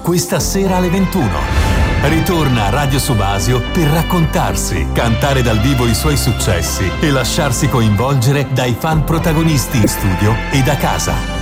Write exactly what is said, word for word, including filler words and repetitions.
questa sera alle ventuno. Ritorna a Radio Subasio per raccontarsi, cantare dal vivo i suoi successi e lasciarsi coinvolgere dai fan protagonisti in studio e da casa.